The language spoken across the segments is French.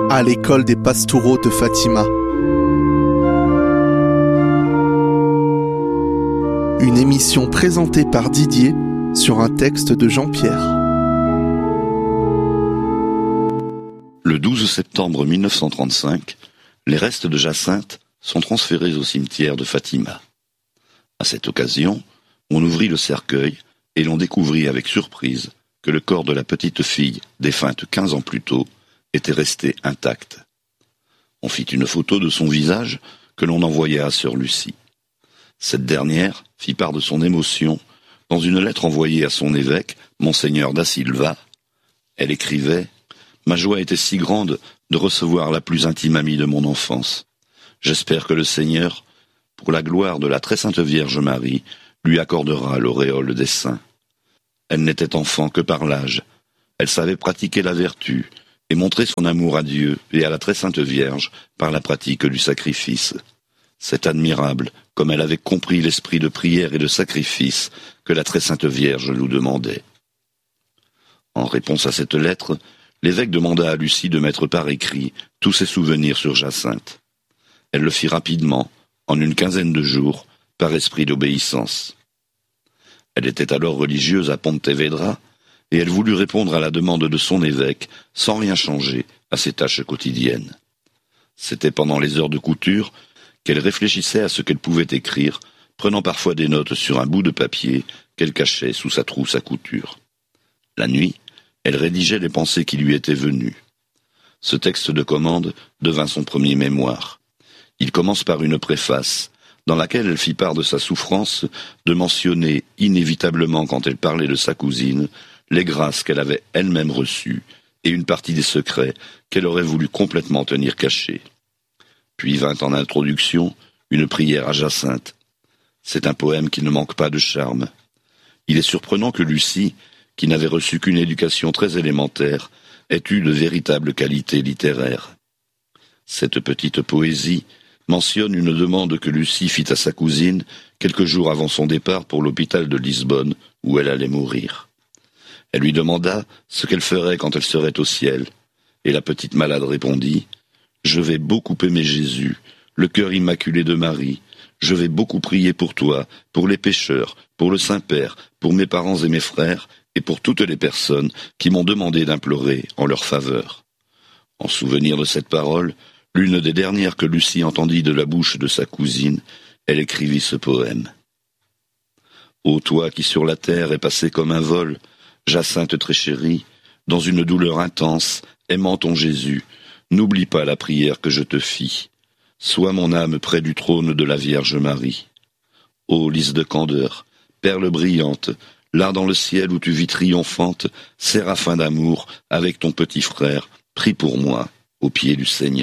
à l'école des Pastoureaux de Fatima. Une émission présentée par Didier sur un texte de Jean-Pierre. Le 12 septembre 1935, les restes de Jacinthe sont transférés au cimetière de Fatima. À cette occasion, on ouvrit le cercueil et l'on découvrit avec surprise que le corps de la petite fille, défunte 15 ans plus tôt, était resté intact. On fit une photo de son visage que l'on envoya à sœur Lucie. Cette dernière fit part de son émotion dans une lettre envoyée à son évêque, Monseigneur da Silva. Elle écrivait « Ma joie était si grande de recevoir la plus intime amie de mon enfance. J'espère que le Seigneur, pour la gloire de la très sainte Vierge Marie, lui accordera l'auréole des saints. Elle n'était enfant que par l'âge. Elle savait pratiquer la vertu et montrer son amour à Dieu et à la très sainte Vierge par la pratique du sacrifice. C'est admirable comme elle avait compris l'esprit de prière et de sacrifice que la très sainte Vierge nous demandait. » En réponse à cette lettre, l'évêque demanda à Lucie de mettre par écrit tous ses souvenirs sur Jacinthe. Elle le fit rapidement, en une quinzaine de jours, par esprit d'obéissance. Elle était alors religieuse à Pontevedra, et elle voulut répondre à la demande de son évêque sans rien changer à ses tâches quotidiennes. C'était pendant les heures de couture qu'elle réfléchissait à ce qu'elle pouvait écrire, prenant parfois des notes sur un bout de papier qu'elle cachait sous sa trousse à couture. La nuit, elle rédigeait les pensées qui lui étaient venues. Ce texte de commande devint son premier mémoire. Il commence par une préface, dans laquelle elle fit part de sa souffrance de mentionner inévitablement quand elle parlait de sa cousine les grâces qu'elle avait elle-même reçues et une partie des secrets qu'elle aurait voulu complètement tenir cachés. Puis vint en introduction une prière à Jacinthe. C'est un poème qui ne manque pas de charme. Il est surprenant que Lucie, qui n'avait reçu qu'une éducation très élémentaire, ait eu de véritables qualités littéraires. Cette petite poésie mentionne une demande que Lucie fit à sa cousine quelques jours avant son départ pour l'hôpital de Lisbonne, où elle allait mourir. Elle lui demanda ce qu'elle ferait quand elle serait au ciel, et la petite malade répondit « Je vais beaucoup aimer Jésus, le cœur immaculé de Marie. Je vais beaucoup prier pour toi, pour les pécheurs, pour le Saint-Père, pour mes parents et mes frères, et pour toutes les personnes qui m'ont demandé d'implorer en leur faveur. » En souvenir de cette parole, l'une des dernières que Lucie entendit de la bouche de sa cousine, elle écrivit ce poème. « Ô toi qui sur la terre es passé comme un vol, Jacinthe très chérie, dans une douleur intense, aimant ton Jésus, n'oublie pas la prière que je te fis. Sois mon âme près du trône de la Vierge Marie. Ô lys de candeur, perle brillante, là dans le ciel où tu vis triomphante, séraphin d'amour, avec ton petit frère, prie pour moi, aux pieds du Seigneur. »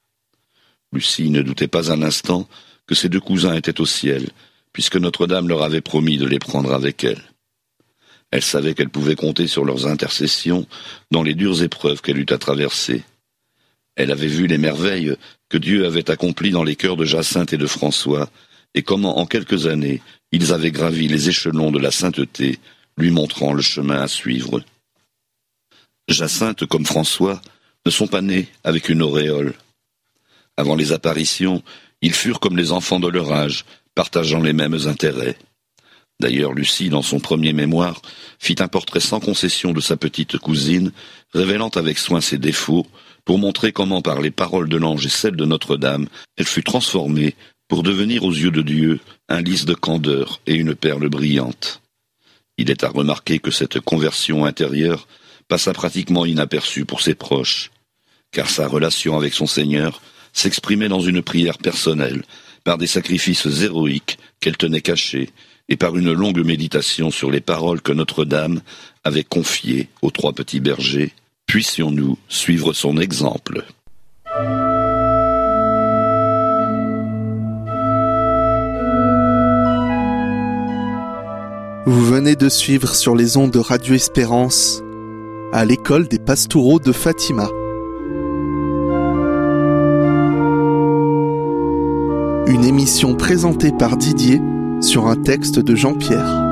Lucie ne doutait pas un instant que ses deux cousins étaient au ciel, puisque Notre-Dame leur avait promis de les prendre avec elle. Elle savait qu'elle pouvait compter sur leurs intercessions dans les dures épreuves qu'elle eut à traverser. Elle avait vu les merveilles que Dieu avait accomplies dans les cœurs de Jacinthe et de François, et comment en quelques années ils avaient gravi les échelons de la sainteté, lui montrant le chemin à suivre. Jacinthe, comme François, ne sont pas nés avec une auréole. Avant les apparitions, ils furent comme les enfants de leur âge, partageant les mêmes intérêts. D'ailleurs, Lucie, dans son premier mémoire, fit un portrait sans concession de sa petite cousine, révélant avec soin ses défauts, pour montrer comment par les paroles de l'ange et celles de Notre-Dame, elle fut transformée pour devenir aux yeux de Dieu un lys de candeur et une perle brillante. Il est à remarquer que cette conversion intérieure passa pratiquement inaperçue pour ses proches, car sa relation avec son Seigneur s'exprimait dans une prière personnelle, par des sacrifices héroïques qu'elle tenait cachés, et par une longue méditation sur les paroles que Notre-Dame avait confiées aux trois petits bergers. Puissions-nous suivre son exemple. Vous venez de suivre sur les ondes de Radio Espérance à l'école des Pastoureaux de Fatima. Une émission présentée par Didier sur un texte de Jean-Pierre.